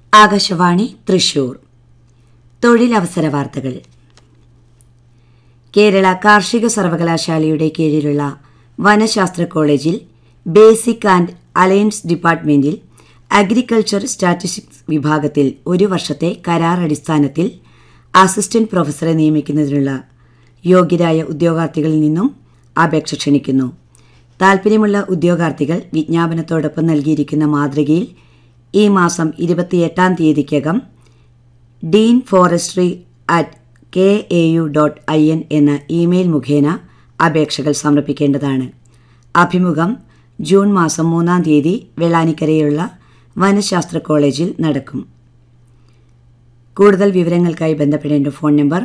ആകാശവാണി തൃശൂർ. തൊഴിലവസര വാർത്തകൾ. കേരള കാർഷിക സർവകലാശാലയുടെ കീഴിലുള്ള വനശാസ്ത്ര കോളേജിൽ ബേസിക് ആൻഡ് അലയൻസ് ഡിപ്പാർട്ട്മെന്റിൽ അഗ്രികൾച്ചർ സ്റ്റാറ്റിസ്റ്റിക്സ് വിഭാഗത്തിൽ 1 വർഷത്തെ കരാർ അടിസ്ഥാനത്തിൽ അസിസ്റ്റന്റ് പ്രൊഫസറെ നിയമിക്കുന്നതിനുള്ള യോഗ്യരായ ഉദ്യോഗാർത്ഥികളിൽ നിന്നും അപേക്ഷ ക്ഷണിക്കുന്നു. താൽപ്പര്യമുള്ള ഉദ്യോഗാർത്ഥികൾ വിജ്ഞാപനത്തോടൊപ്പം നൽകിയിരിക്കുന്ന മാതൃകയിൽ ഈ മാസം 28-ാം തീയതിക്കകം deanforestry@kau.in എന്ന ഇമെയിൽ മുഖേന അപേക്ഷകൾ സമർപ്പിക്കേണ്ടതാണ്. അഭിമുഖം ജൂൺ മാസം 3-ാം തീയതി വെള്ളാനിക്കരയിലുള്ള വനശാസ്ത്ര കോളേജിൽ നടക്കും. കൂടുതൽ വിവരങ്ങൾക്കായി ബന്ധപ്പെടേണ്ട ഫോൺ നമ്പർ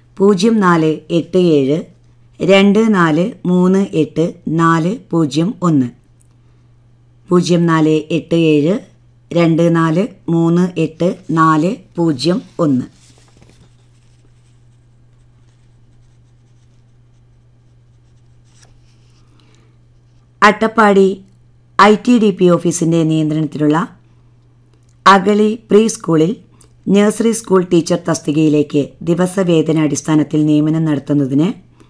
0487 2438 401 0487 2438 401. അട്ടപ്പാടി ITDP ഓഫീസിന്റെ നിയന്ത്രണത്തിലുള്ള അഗളി പ്രീ സ്കൂളിൽ നഴ്സറി സ്കൂൾ ടീച്ചർ തസ്തികയിലേക്ക് ദിവസവേതനാടിസ്ഥാനത്തിൽ നിയമനം നടത്തുന്നതിന്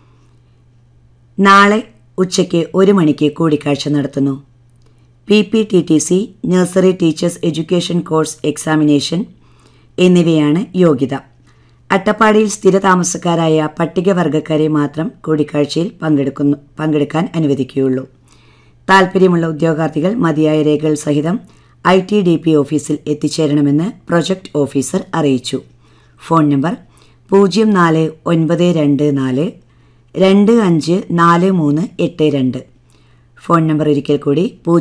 നാളെ ഉച്ചയ്ക്ക് 1 മണിക്ക് കൂടിക്കാഴ്ച നടത്തുന്നു. PPTTC, nursery teachers education course examination എന്നിവയാണ് യോഗ്യത. അട്ടപ്പാടിയിൽ സ്ഥിരതാമസക്കാരായ പട്ടികവർഗക്കാരെ മാത്രം കൂടിക്കാഴ്ചയിൽ പങ്കെടുക്കാൻ അനുവദിക്കുകയുള്ളൂ. താൽപ്പര്യമുള്ള ഉദ്യോഗാർത്ഥികൾ മതിയായ രേഖകൾ സഹിതം ITDP ഓഫീസിൽ എത്തിച്ചേരണമെന്ന് പ്രൊജക്ട് ഓഫീസർ അറിയിച്ചു. Phone number 04924254 254382. ഫോൺ നമ്പർ ഒരിക്കൽ കൂടി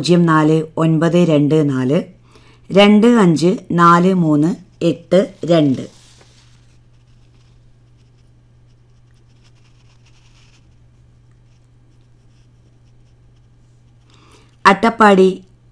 049242 254382. അട്ടപ്പാടി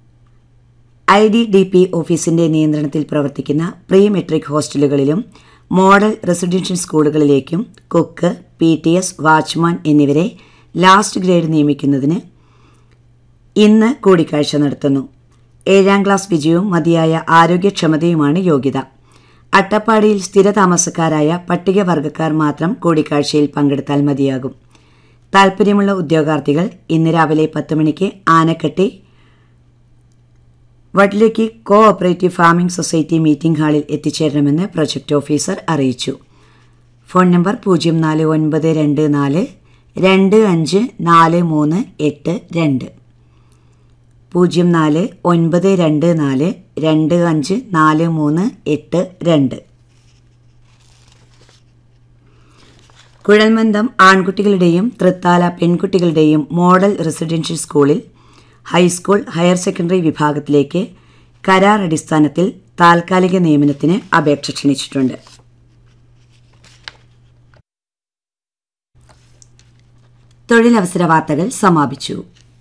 IDDP ഓഫീസിന്റെ നിയന്ത്രണത്തിൽ പ്രവർത്തിക്കുന്ന pre metric ഹോസ്റ്റലുകളിലും model residential സ്കൂളുകളിലേക്കും cook, PTS, watchman എന്നിവരെ ലാസ്റ്റ് ഗ്രേഡ് നിയമിക്കുന്നതിന് ഇന്ന് കൂടിക്കാഴ്ച നടത്തുന്നു. 7ാം ക്ലാസ് വിജയവും മതിയായ ആരോഗ്യക്ഷമതയുമാണ് യോഗ്യത. അട്ടപ്പാടിയിൽ സ്ഥിരതാമസക്കാരായ പട്ടികവർഗക്കാർ മാത്രം കൂടിക്കാഴ്ചയിൽ പങ്കെടുത്താൽ മതിയാകും. താൽപ്പര്യമുള്ള ഉദ്യോഗാർത്ഥികൾ ഇന്ന് രാവിലെ 10 മണിക്ക് Anakatti വഡ്ലക്കി cooperative farming society meeting ഹാളിൽ എത്തിച്ചേരണമെന്ന് പ്രൊജക്ട് ഓഫീസർ അറിയിച്ചു. Phone number 049242 254382 049242 254382. കുഴൽമന്ദം ആൺകുട്ടികളുടെയും തൃത്താല പെൺകുട്ടികളുടെയും മോഡൽ റെസിഡൻഷ്യൽ സ്കൂളിൽ ഹൈസ്കൂൾ, ഹയർ സെക്കൻഡറി വിഭാഗത്തിലേക്ക് കരാർ അടിസ്ഥാനത്തിൽ താൽക്കാലിക നിയമനത്തിന് അപേക്ഷ ക്ഷണിച്ചിട്ടുണ്ട്. തൊഴിലവസര വാർത്തകൾ സമാപിച്ചു.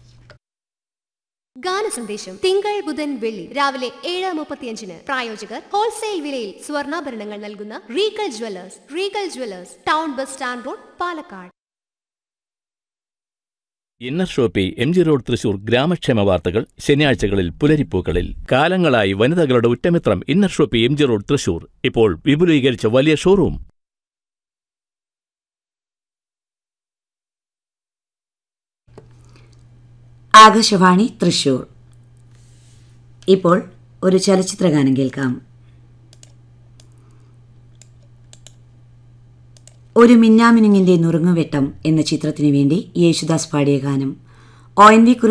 ഗാനസന്ദേശം തിങ്കൾ, ബുധൻ, വെള്ളി രാവിലെ 7:35. പ്രായോജകർ ഹോൾസെയിൽ വിലയിൽ സ്വർണ്ണാഭരണങ്ങൾ നൽകുന്ന Regal Jewellers, town bus stand road, Palakkad. Inner Shopee MG road Thrissur. ഗ്രാമക്ഷേമ വാർത്തകൾ ശനിയാഴ്ചകളിൽ പുലരിപ്പൂക്കളിൽ. കാലങ്ങളായി വനിതകളുടെ ഉറ്റമിത്രം inner Shopee MG road Thrissur. ഇപ്പോൾ വിപുലീകരിച്ച വലിയ ഷോറൂം. ആകാശവാണി തൃശൂർ. ഇപ്പോൾ ഒരു ചലച്ചിത്രഗാനം കേൾക്കാം. ഒരു മിന്നാമിനുങ്ങിന്റെ നുറുങ്ങുവെട്ടം എന്ന ചിത്രത്തിനു വേണ്ടി യേശുദാസ് പാടിയ ഗാനം ONV